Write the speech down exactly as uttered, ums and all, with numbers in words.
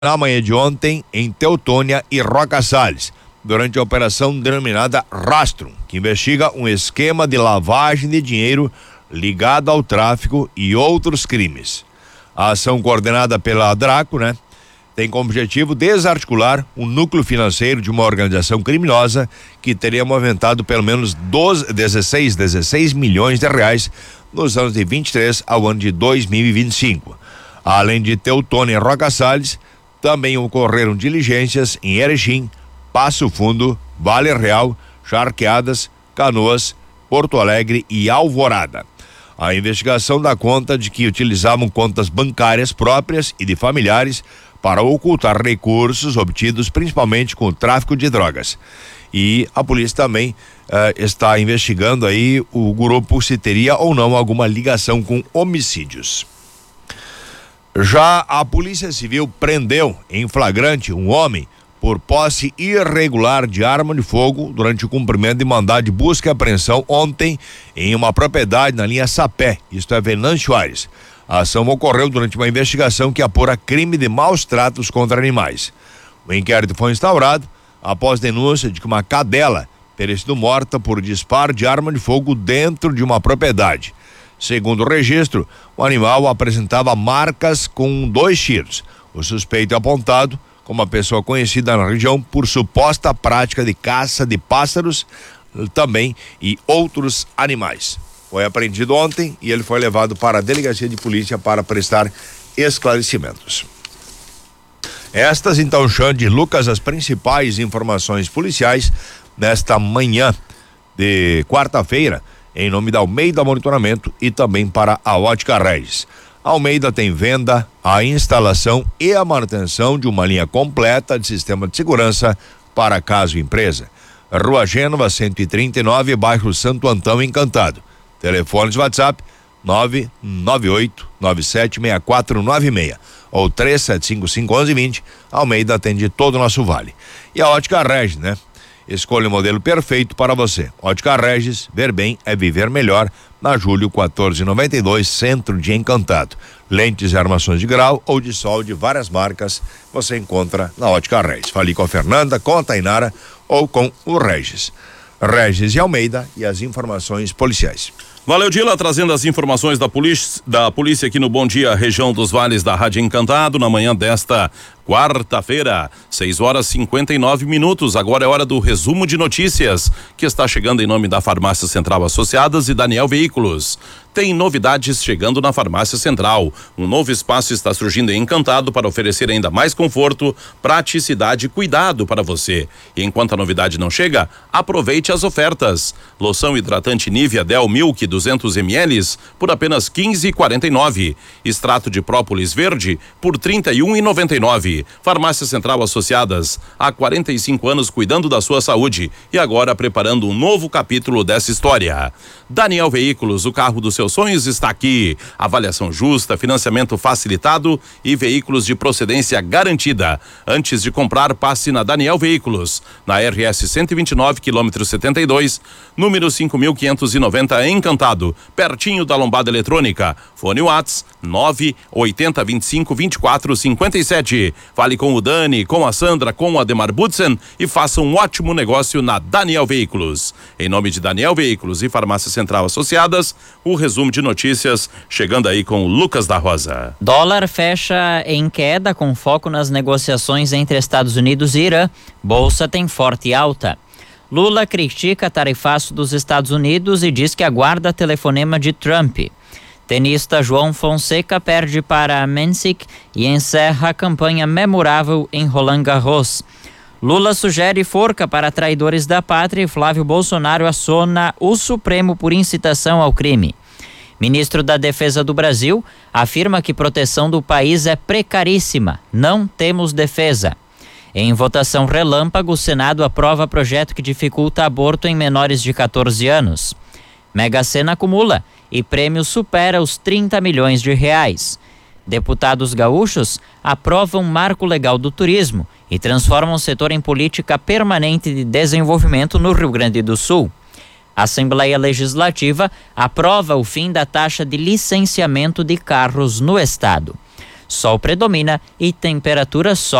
na manhã de ontem em Teutônia e Roca Salles, durante a operação denominada Rastrum, que investiga um esquema de lavagem de dinheiro ligado ao tráfico e outros crimes. A ação coordenada pela Draco, né, tem como objetivo desarticular um núcleo financeiro de uma organização criminosa que teria movimentado pelo menos doze, dezesseis, dezesseis milhões de reais nos anos de vinte e três ao ano de dois mil e vinte e cinco. Além de Teutônia e Roca Salles, também ocorreram diligências em Erechim, Passo Fundo, Vale Real, Charqueadas, Canoas, Porto Alegre e Alvorada. A investigação dá conta de que utilizavam contas bancárias próprias e de familiares para ocultar recursos obtidos principalmente com o tráfico de drogas. E a polícia também uh, está investigando aí o grupo se teria ou não alguma ligação com homicídios. Já a Polícia Civil prendeu em flagrante um homem por posse irregular de arma de fogo durante o cumprimento de mandado de busca e apreensão ontem em uma propriedade na linha Sapé, isto é Venâncio Aires. A ação ocorreu durante uma investigação que apura crime de maus tratos contra animais. O inquérito foi instaurado após denúncia de que uma cadela teria sido morta por disparo de arma de fogo dentro de uma propriedade. Segundo o registro, o animal apresentava marcas com dois tiros. O suspeito é apontado como uma pessoa conhecida na região por suposta prática de caça de pássaros também e outros animais. Foi apreendido ontem e ele foi levado para a delegacia de polícia para prestar esclarecimentos. Estas então, Xande, Lucas, as principais informações policiais nesta manhã de quarta-feira, em nome da Almeida Monitoramento e também para a Ótica Regis. A Almeida tem venda, a instalação e a manutenção de uma linha completa de sistema de segurança para casa e empresa. Rua Gênova, cento e trinta e nove, bairro Santo Antão, Encantado. Telefones WhatsApp nove nove oito nove sete seis quatro nove seis ou três sete cinco cinco um um dois zero. Almeida atende todo o nosso vale. E a Ótica Regis, né? Escolha o modelo perfeito para você. Ótica Regis, ver bem é viver melhor. Na Júlio quatorze noventa e dois, centro de Encantado. Lentes e armações de grau ou de sol de várias marcas você encontra na Ótica Regis. Fale com a Fernanda, com a Tainara ou com o Regis. Regis e Almeida e as informações policiais. Valeu, Dila, trazendo as informações da polícia, da polícia aqui no Bom Dia, região dos Vales da Rádio Encantado, na manhã desta quarta-feira, seis horas e cinquenta e nove minutos. Agora é hora do resumo de notícias, que está chegando em nome da Farmácia Central Associadas e Daniel Veículos. Tem novidades chegando na Farmácia Central. Um novo espaço está surgindo em Encantado para oferecer ainda mais conforto, praticidade e cuidado para você. E enquanto a novidade não chega, aproveite as ofertas. Loção hidratante Nivea Del Milk duzentos mililitros por apenas quinze reais e quarenta e nove centavos. Extrato de própolis verde por trinta e um reais e noventa e nove centavos. Farmácia Central Associadas, há quarenta e cinco anos cuidando da sua saúde e agora preparando um novo capítulo dessa história. Daniel Veículos, o carro dos seus sonhos está aqui. Avaliação justa, financiamento facilitado e veículos de procedência garantida. Antes de comprar, passe na Daniel Veículos, na R S cento e vinte e nove, quilômetro setenta e dois, número cinco mil quinhentos e noventa, Encantado, pertinho da Lombada Eletrônica. Fone Whats nove oito zero dois cinco vinte e quatro cinquenta e sete. Fale com o Dani, com a Sandra, com o Ademar Budsen e faça um ótimo negócio na Daniel Veículos. Em nome de Daniel Veículos e Farmácia Central Associadas, o resumo de notícias chegando aí com o Lucas da Rosa. Dólar fecha em queda com foco nas negociações entre Estados Unidos e Irã. Bolsa tem forte alta. Lula critica tarifaço dos Estados Unidos e diz que aguarda telefonema de Trump. Tenista João Fonseca perde para Mensik e encerra a campanha memorável em Roland Garros. Lula sugere forca para traidores da pátria e Flávio Bolsonaro aciona o Supremo por incitação ao crime. Ministro da Defesa do Brasil afirma que proteção do país é precaríssima. Não temos defesa. Em votação relâmpago, o Senado aprova projeto que dificulta aborto em menores de catorze anos. Mega Sena acumula e prêmio supera os trinta milhões de reais. Deputados gaúchos aprovam marco legal do turismo e transformam o setor em política permanente de desenvolvimento no Rio Grande do Sul. A Assembleia Legislativa aprova o fim da taxa de licenciamento de carros no estado. Sol predomina e temperatura sobe.